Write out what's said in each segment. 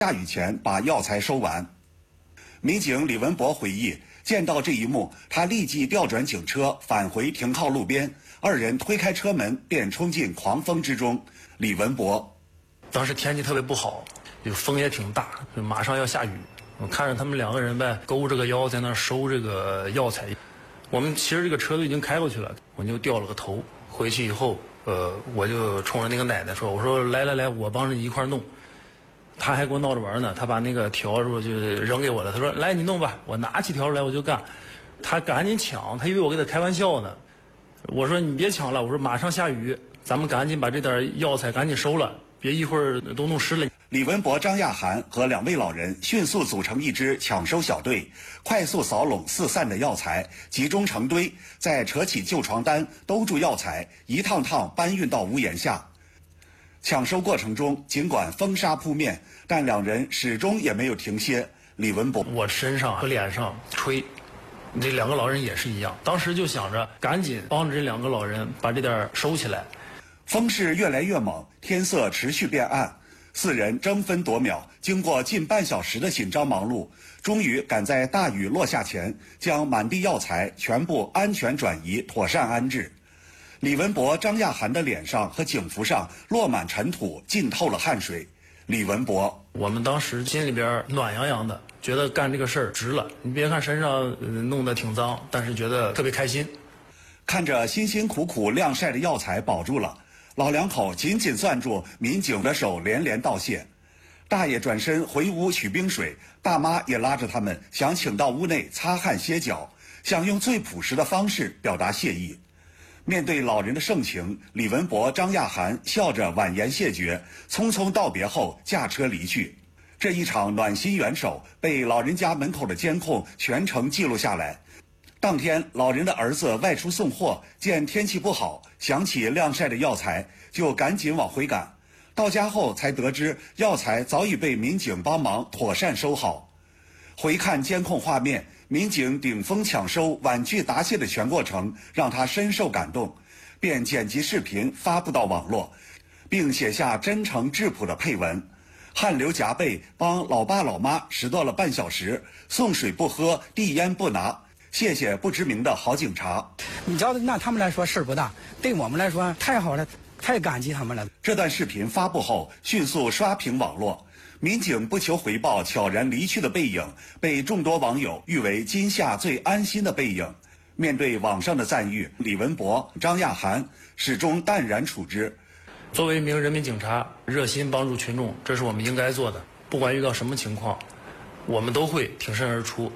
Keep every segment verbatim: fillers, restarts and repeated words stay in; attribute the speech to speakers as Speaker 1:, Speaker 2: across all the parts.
Speaker 1: 下雨前把药材收完。民警李文博回忆，见到这一幕，他立即调转警车返回停靠路边，二人推开车门便冲进狂风之中。李文博，
Speaker 2: 当时天气特别不好，就风也挺大，就马上要下雨。我看着他们两个人呗，勾着个腰在那收这个药材。我们其实这个车都已经开过去了，我就掉了个头。回去以后，呃，我就冲着那个奶奶说：“我说来来来，我帮着你一块弄。”他还跟我闹着玩呢，他把那个笤帚就扔给我了。他说：“来，你弄吧。”我拿起笤帚来我就干。他赶紧抢，他以为我跟他开玩笑呢。我说：“你别抢了，我说马上下雨，咱们赶紧把这点药材赶紧收了，别一会儿都弄湿了。”
Speaker 1: 李文博、张亚涵和两位老人迅速组成一支抢收小队，快速扫拢四散的药材，集中成堆，再扯起旧床单兜住药材，一趟趟搬运到屋檐下。抢收过程中，尽管风沙扑面，但两人始终也没有停歇。李文博，
Speaker 2: 我身上和脸上吹，这两个老人也是一样，当时就想着赶紧帮着这两个老人把这点收起来。
Speaker 1: 风势越来越猛，天色持续变暗。四人争分夺秒，经过近半小时的紧张忙碌，终于赶在大雨落下前，将满地药材全部安全转移，妥善安置。李文博、张亚涵的脸上和警服上落满尘土，浸透了汗水。李文博，
Speaker 2: 我们当时心里边暖洋洋的，觉得干这个事儿值了。你别看身上弄得挺脏，但是觉得特别开心。
Speaker 1: 看着辛辛苦苦晾晒的药材保住了，老两口紧紧攥住民警的手，连连道谢。大爷转身回屋取冰水，大妈也拉着他们想请到屋内擦汗歇脚，想用最朴实的方式表达谢意。面对老人的盛情，李文博、张亚涵笑着婉言谢绝，匆匆道别后驾车离去。这一场暖心援手被老人家门口的监控全程记录下来。当天，老人的儿子外出送货，见天气不好，想起晾晒的药材，就赶紧往回赶。到家后才得知，药材早已被民警帮忙妥善收好。回看监控画面，民警顶风抢收、婉拒答谢的全过程让他深受感动，便剪辑视频发布到网络，并写下真诚质朴的配文。汗流浃背帮老爸老妈拾掇了半小时，送水不喝，递烟不拿。谢谢不知名的好警察。
Speaker 3: 你知道，那他们来说事儿不大，对我们来说太好了，太感激他们了。
Speaker 1: 这段视频发布后，迅速刷屏网络。民警不求回报悄然离去的背影，被众多网友誉为今夏最安心的背影。面对网上的赞誉，李文博、张亚涵始终淡然处之。
Speaker 2: 作为一名人民警察，热心帮助群众，这是我们应该做的。不管遇到什么情况，我们都会挺身而出。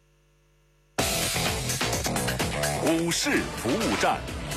Speaker 4: 股市服务站，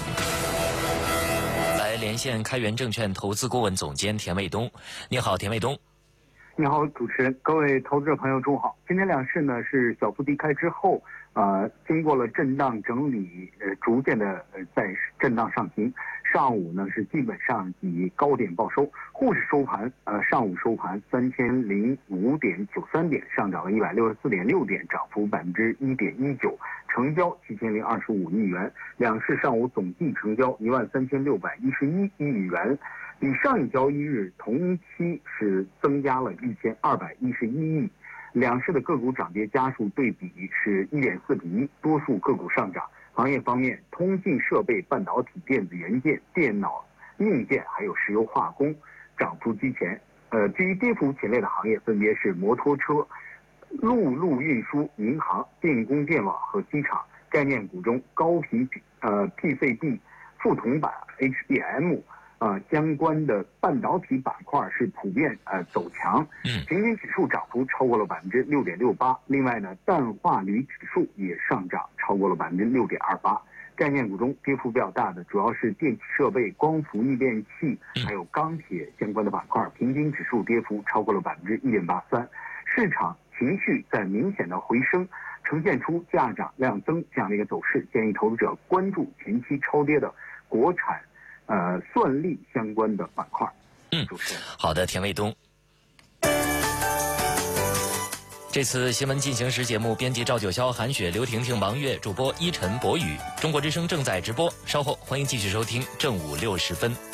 Speaker 5: 来连线开源证券投资顾问总监田卫东。你好，田卫东。
Speaker 6: 你好，主持人，各位投资者朋友，中午好。今天两市呢是小幅低开之后，呃，经过了震荡整理，呃，逐渐的呃在震荡上行。上午呢是基本上以高点报收，沪市收盘，呃，上午收盘三千零五点九三点，上涨了一百六十四点六点，涨幅百分之一点一九，成交七千零二十五亿元。两市上午总计成交一万三千六百一十一亿元。比上一交易日同期是增加了一千二百一十一亿，两市的个股涨跌家数对比是一点四比一，多数个股上涨。行业方面，通信设备、半导体、电子元件、电脑硬件还有石油化工涨幅居前。呃，至于跌幅前列的行业分别是摩托车、陆路运输、银行、电工电网和机场。概念股中，高频呃 P C B、副铜板、H B M。呃，相关的半导体板块是普遍呃走强，平均指数涨幅超过了百分之六点六八。另外呢，氮化铝指数也上涨超过了百分之六点二八。概念股中跌幅比较大的主要是电气设备、光伏逆变器，还有钢铁相关的板块，平均指数跌幅超过了百分之一点八三。市场情绪在明显的回升，呈现出价涨量增这样的一个走势，建议投资者关注前期超跌的国产。呃，算力相关的板块。
Speaker 5: 嗯，好的，田卫东。这次新闻进行时节目，编辑赵九霄、韩雪、刘婷婷、王悦，主播依晨、博宇。中国之声正在直播，稍后欢迎继续收听正午六时分。